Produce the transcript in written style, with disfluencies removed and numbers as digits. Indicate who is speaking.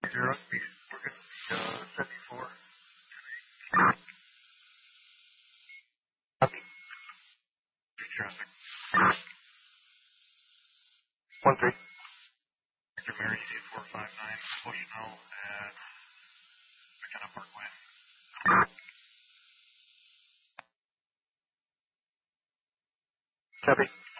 Speaker 1: Zero. We're good. 74. Copy. Traffic. 1-3. Victor Mary, 2459, Bushnell at McKenna Parkway. Copy.